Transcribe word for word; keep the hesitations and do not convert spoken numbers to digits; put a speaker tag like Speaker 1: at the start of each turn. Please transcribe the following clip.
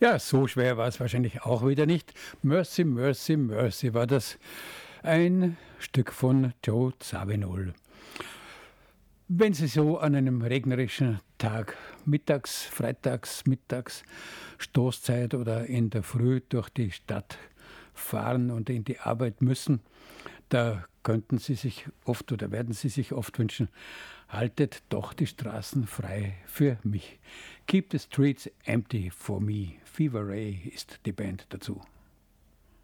Speaker 1: Ja, so schwer war es wahrscheinlich auch wieder nicht. Mercy, Mercy, Mercy war das. Ein Stück von Joe Zawinul. Wenn Sie so an einem regnerischen Tag, mittags, freitags, mittags, Stoßzeit oder in der Früh durch die Stadt fahren und in die Arbeit müssen, da könnten Sie sich oft oder werden Sie sich oft wünschen, haltet doch die Straßen frei für mich. Keep the streets empty for me. Fever Ray ist die Band dazu.